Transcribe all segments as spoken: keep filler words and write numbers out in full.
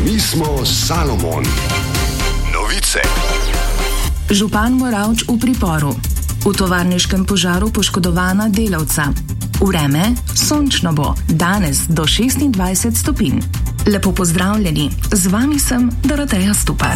Mi smo Salomon. Novice. Župan Moravč v priporu. V tovarniškem požaru poškodovana delavca. Vreme sončno bo, danes do šestindvajset stopinj. Lepo pozdravljeni, z vami sem Doroteja Stupar.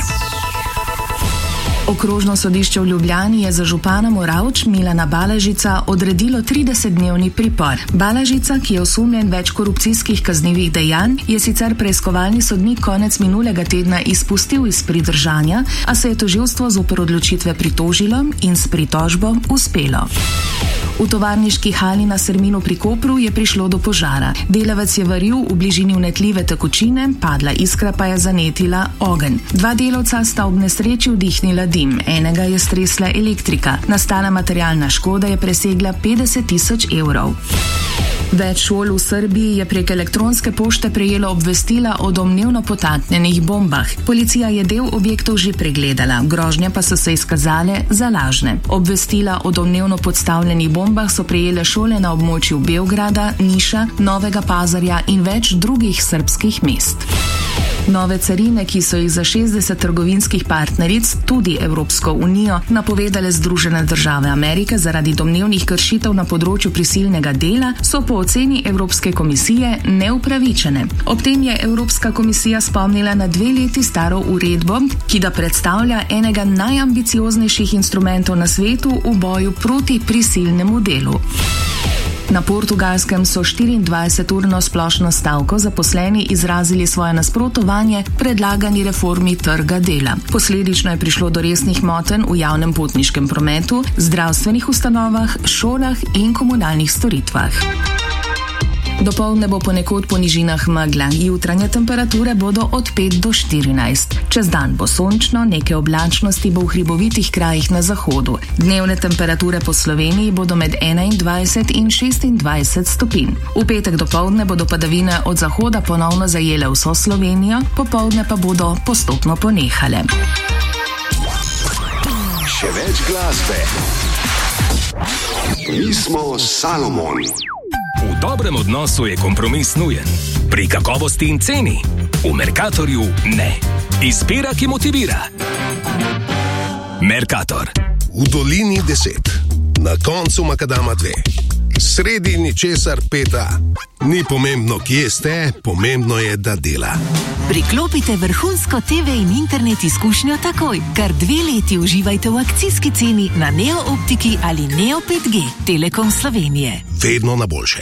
Okrožno sodišče v Ljubljani je za župana Moravč Milana Balažica odredilo tridesetdnevni pripor. Balažica, ki je osumljen več korupcijskih kaznivih dejanj, je sicer preiskovalni sodnik konec minulega tedna izpustil iz pridržanja, a se je tožilstvo zoper odločitve pritožilo in s pritožbo uspelo. V tovarniški hali na Serminu pri Kopru je prišlo do požara. Delavec je varil v bližini vnetljive tekočine, padla iskra pa je zanetila ogenj. Dva delavca sta ob nesreči vdihnila dim, enega je stresla elektrika. Nastala materialna škoda je presegla petdeset tisoč evrov. Več šol v Srbiji je prek elektronske pošte prejelo obvestila o domnevno potaknjenih bombah. Policija je del objektov že pregledala, grožnje pa so se izkazale za lažne. Obvestila o domnevno podstavljenih bombah so prejele šole na območju Beograda, Niša, Novega Pazarja in več drugih srbskih mest. Nove carine, ki so jih za šestdeset trgovinskih partneric, tudi Evropsko unijo, napovedale Združene države Amerike zaradi domnevnih kršitev na področju prisilnega dela, so po oceni Evropske komisije neupravičene. Ob tem je Evropska komisija spomnila na dve leti staro uredbo, ki da predstavlja enega najambicioznejših instrumentov na svetu v boju proti prisilnemu delu. Na Portugalskem so štiriindvajseturno splošno stavko zaposleni izrazili svoje nasprotovanje predlagani reformi trga dela. Posledično je prišlo do resnih motenj v javnem potniškem prometu, zdravstvenih ustanovah, šolah in komunalnih storitvah. Dopoldne bo ponekod po nižinah megla, jutranje temperature bodo od pet do štirinajst. Čez dan bo sončno, nekaj oblačnosti bo v hribovitih krajih na zahodu. Dnevne temperature po Sloveniji bodo med enaindvajset in šestindvajset stopinj. V petek dopoldne bodo padavine od zahoda ponovno zajele vso Slovenijo, popoldne pa bodo postopno ponehale. Še več glasbe. Mi smo Salomon. V dobrem odnosu je kompromis nujen. Pri kakovosti in ceni. V Mercatorju ne. Izbira, ki motivira. Mercator. V dolini deset. Na koncu makadama dve. Sredi ničesar peta. Ni pomembno, kje ste, pomembno je, da dela. Priklopite vrhunsko te ve in internet izkušnjo takoj. Kar dve leti uživajte v akcijski ceni na Neo Optiki ali Neo pet G. Telekom Slovenije. Vedno na boljše.